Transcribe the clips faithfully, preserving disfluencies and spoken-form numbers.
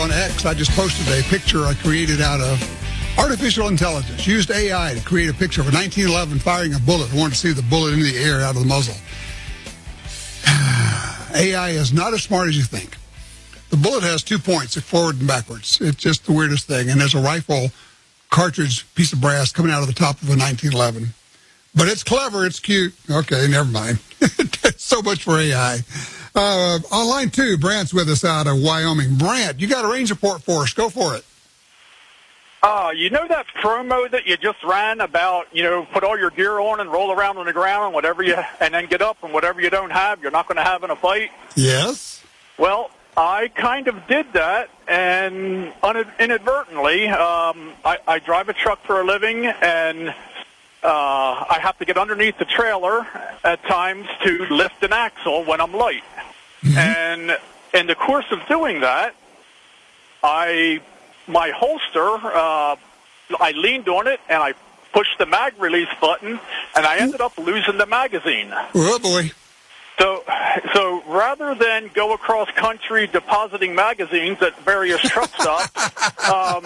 On X, I just posted a picture I created out of artificial intelligence. Used A I to create a picture of a nineteen eleven firing a bullet. I wanted to see the bullet into the air out of the muzzle. A I is not as smart as you think. The bullet has two points, forward and backwards. It's just the weirdest thing. And there's a rifle cartridge piece of brass coming out of the top of a nineteen eleven. But it's clever. It's cute. Okay, never mind. So much for A I. Uh, on line two, Brant's with us out of Wyoming. Brant, you got a range report for us. Go for it. Uh, you know that promo that you just ran about, you know, put all your gear on and roll around on the ground and whatever you, and then get up and whatever you don't have, you're not going to have in a fight? Yes. Well, I kind of did that, and un- inadvertently, um, I, I drive a truck for a living, and uh, I have to get underneath the trailer at times to lift an axle when I'm light. Mm-hmm. And in the course of doing that, I, my holster, uh, I leaned on it, and I pushed the mag release button, and I ended up losing the magazine. Oh, boy. So, so rather than go across country depositing magazines at various truck stops, um,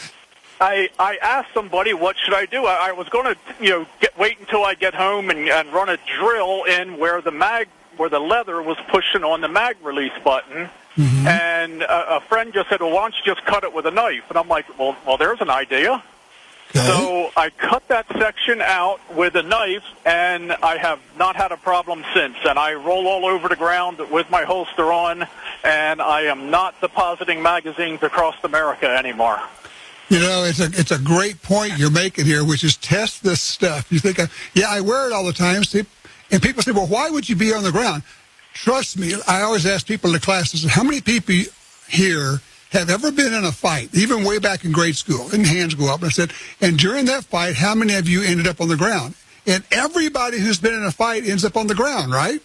I I asked somebody, what should I do? I, I was going to, you know, get, wait until I get home and, and run a drill in where the mag, where the leather was pushing on the mag release button. Mm-hmm. And a, a friend just said, well, why don't you just cut it with a knife? And I'm like, well, well, there's an idea. Okay. So I cut that section out with a knife, and I have not had a problem since. And I roll all over the ground with my holster on, and I am not depositing magazines across America anymore. You know, it's a it's a great point you're making here, which is test this stuff. You think, yeah, I wear it all the time. See, and people say, well, why would you be on the ground? Trust me, I always ask people in the classes, how many people here have ever been in a fight, even way back in grade school, and hands go up, and I said, and during that fight, how many of you ended up on the ground? And everybody who's been in a fight ends up on the ground, right?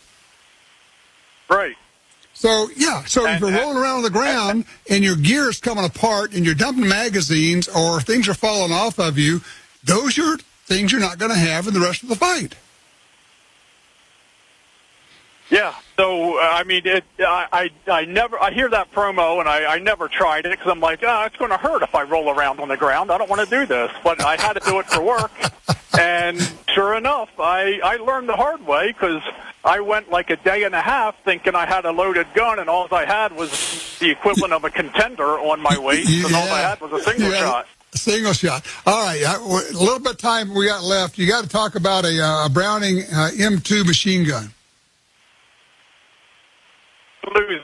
Right. So, yeah, so and, if you're rolling around on the ground and your gear is coming apart and you're dumping magazines or things are falling off of you, those are things you're not going to have in the rest of the fight. Yeah, so, uh, I mean, it, I, I I never, I hear that promo, and I, I never tried it, because I'm like, oh, it's going to hurt if I roll around on the ground. I don't want to do this, but I had to do it for work, and sure enough, I, I learned the hard way, because I went like a day and a half thinking I had a loaded gun, and all I had was the equivalent of a contender on my waist, yeah. And all I had was a single yeah. shot. A single shot. All right, a little bit of time we got left. You got to talk about a, a Browning uh, M two machine gun. Lose.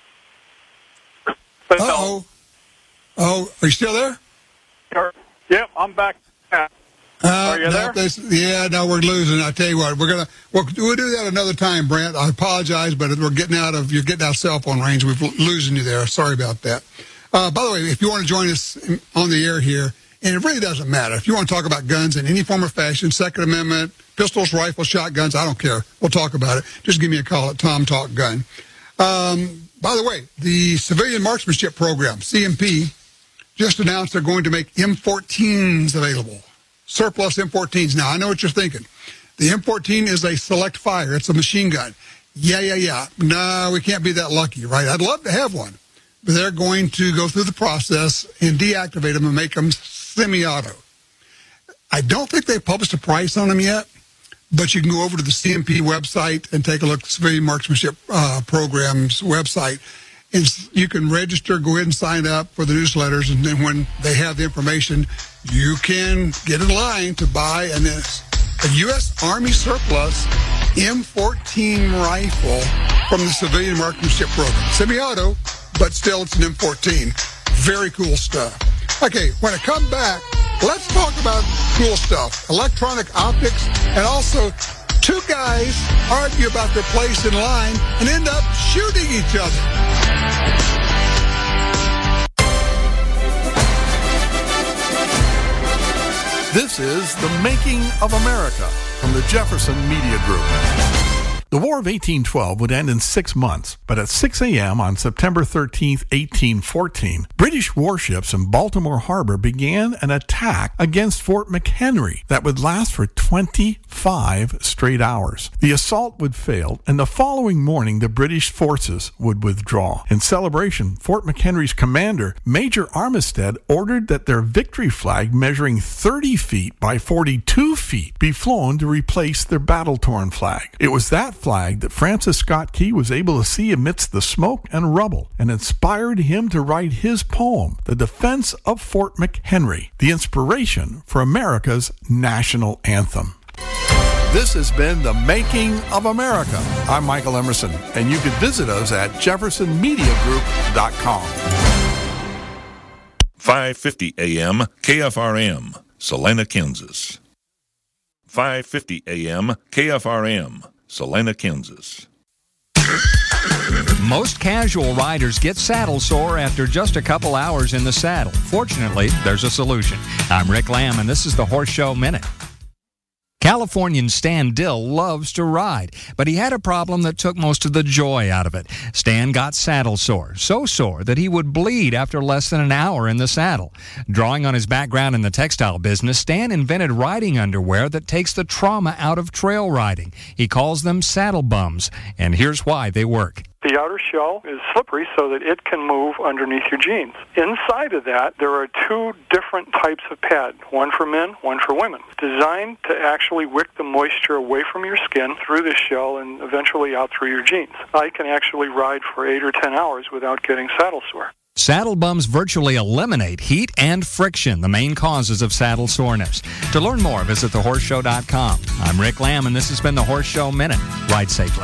Uh-oh. Oh, are you still there? Yep, I'm back. Uh, are you no, there? This, yeah, no, we're losing. I tell you what, we're gonna we'll, we'll do that another time, Brant. I apologize, but we're getting out of you're getting out of cell phone range. We're losing you there. Sorry about that. Uh, by the way, if you want to join us on the air here, and it really doesn't matter if you want to talk about guns in any form or fashion, Second Amendment, pistols, rifles, shotguns, I don't care. We'll talk about it. Just give me a call at Tom Talk Gun. Um, by the way, the Civilian Marksmanship Program, C M P, just announced they're going to make M fourteens available. Surplus M fourteens. Now, I know what you're thinking. The M fourteen is a select fire. It's a machine gun. Yeah, yeah, yeah. No, we can't be that lucky, right? I'd love to have one. But they're going to go through the process and deactivate them and make them semi-auto. I don't think they've published a price on them yet. But you can go over to the C M P website and take a look at the Civilian Marksmanship uh, Program's website. And you can register, go ahead and sign up for the newsletters, and then when they have the information, you can get in line to buy an, a U S Army surplus M fourteen rifle from the Civilian Marksmanship Program. Semi-auto, but still it's an M fourteen. Very cool stuff. Okay, when I come back, let's talk about cool stuff, electronic optics, and also two guys argue about their place in line and end up shooting each other. This is The Making of America from the Jefferson Media Group. The War of eighteen twelve would end in six months, but at six a.m. on September thirteenth, eighteen fourteen, British warships in Baltimore Harbor began an attack against Fort McHenry that would last for twenty-five straight hours. The assault would fail, and the following morning the British forces would withdraw. In celebration, Fort McHenry's commander, Major Armistead, ordered that their victory flag measuring thirty feet by forty-two feet be flown to replace their battle-torn flag. It was that flag that Francis Scott Key was able to see amidst the smoke and rubble and inspired him to write his poem, The Defense of Fort McHenry, the inspiration for America's national anthem. This has been The Making of America. I'm Michael Emerson, and you can visit us at jefferson media group dot com. five fifty A M K F R M, Salina, Kansas. five fifty A M K F R M, Salina, Kansas. Most casual riders get saddle sore after just a couple hours in the saddle. Fortunately, there's a solution. I'm Rick Lamb, and this is the Horse Show Minute. Californian Stan Dill loves to ride, but he had a problem that took most of the joy out of it. Stan got saddle sore, so sore that he would bleed after less than an hour in the saddle. Drawing on his background in the textile business, Stan invented riding underwear that takes the trauma out of trail riding. He calls them saddle bums, and here's why they work. The outer shell is slippery so that it can move underneath your jeans. Inside of that, there are two different types of pad, one for men, one for women, designed to actually wick the moisture away from your skin through the shell and eventually out through your jeans. I can actually ride for eight or ten hours without getting saddle sore. Saddle bums virtually eliminate heat and friction, the main causes of saddle soreness. To learn more, visit the horse show dot com. I'm Rick Lamb, and this has been the Horse Show Minute. Ride safely.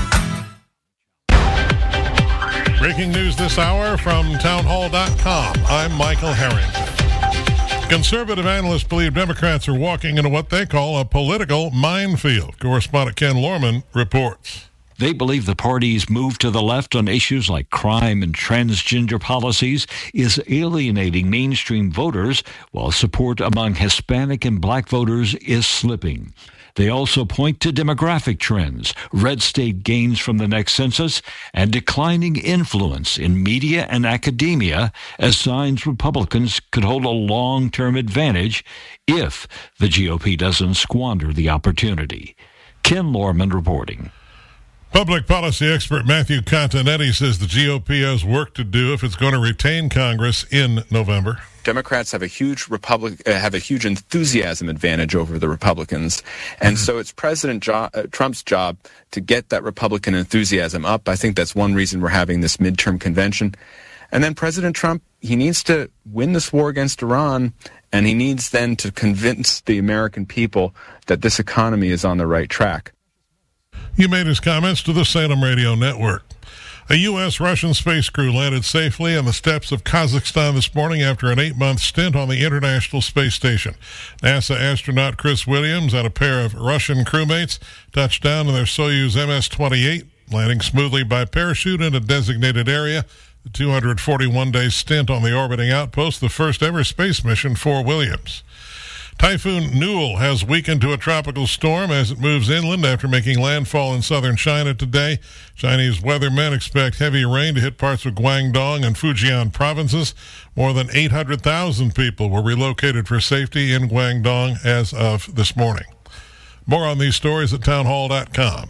Breaking news this hour from town hall dot com. I'm Michael Harrington. Conservative analysts believe Democrats are walking into what they call a political minefield. Correspondent Ken Lorman reports. They believe the party's move to the left on issues like crime and transgender policies is alienating mainstream voters, while support among Hispanic and black voters is slipping. They also point to demographic trends, red state gains from the next census, and declining influence in media and academia as signs Republicans could hold a long-term advantage if the G O P doesn't squander the opportunity. Ken Lorman reporting. Public policy expert Matthew Continetti says the G O P has work to do if it's going to retain Congress in November. Democrats have a huge Republic uh, have a huge enthusiasm advantage over the Republicans, and mm-hmm. so it's President jo- uh, Trump's job to get that Republican enthusiasm up. I think that's one reason we're having this midterm convention. And then President Trump, he needs to win this war against Iran, and he needs then to convince the American people that this economy is on the right track. He made his comments to the Salem Radio Network. A U S Russian space crew landed safely on the steppes of Kazakhstan this morning after an eight-month stint on the International Space Station. NASA astronaut Chris Williams and a pair of Russian crewmates touched down in their Soyuz M S twenty-eight, landing smoothly by parachute in a designated area. The two hundred forty-one day stint on the orbiting outpost, the first ever space mission for Williams. Typhoon Newell has weakened to a tropical storm as it moves inland after making landfall in southern China today. Chinese weathermen expect heavy rain to hit parts of Guangdong and Fujian provinces. More than eight hundred thousand people were relocated for safety in Guangdong as of this morning. More on these stories at town hall dot com.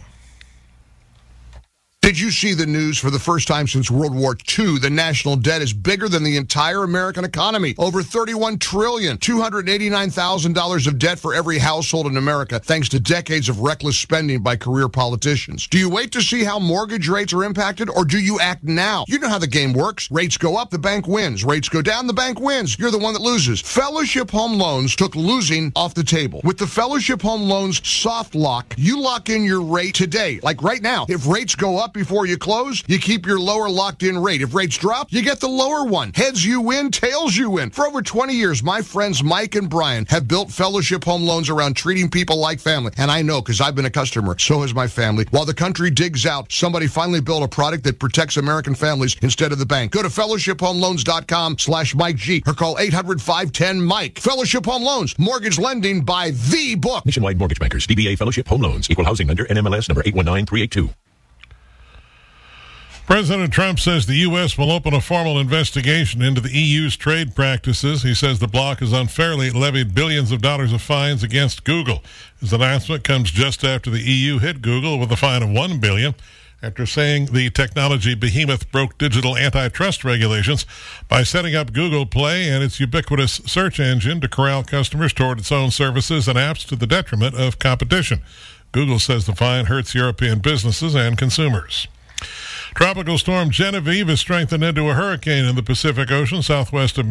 Did you see the news? For the first time since World War Two, the national debt is bigger than the entire American economy. Over thirty-one trillion dollars, two hundred eighty-nine thousand dollars of debt for every household in America, thanks to decades of reckless spending by career politicians. Do you wait to see how mortgage rates are impacted, or do you act now? You know how the game works. Rates go up, the bank wins. Rates go down, the bank wins. You're the one that loses. Fellowship Home Loans took losing off the table. With the Fellowship Home Loans soft lock, you lock in your rate today. Like right now, if rates go up, shop before you close, you keep your lower locked-in rate. If rates drop, you get the lower one. Heads you win, tails you win. For over twenty years, my friends Mike and Brian have built Fellowship Home Loans around treating people like family. And I know because I've been a customer. So has my family. While the country digs out, somebody finally built a product that protects American families instead of the bank. Go to fellowship home loans dot com slash Mike G or call eight hundred, five ten, Mike. Fellowship Home Loans. Mortgage lending by the book. Nationwide Mortgage Bankers. D B A Fellowship Home Loans. Equal housing lender. N M L S number eight one nine three eight two. President Trump says the U S will open a formal investigation into the E U's trade practices. He says the bloc has unfairly levied billions of dollars of fines against Google. His announcement comes just after the E U hit Google with a fine of one billion dollars after saying the technology behemoth broke digital antitrust regulations by setting up Google Play and its ubiquitous search engine to corral customers toward its own services and apps to the detriment of competition. Google says the fine hurts European businesses and consumers. Tropical storm Genevieve has strengthened into a hurricane in the Pacific Ocean southwest of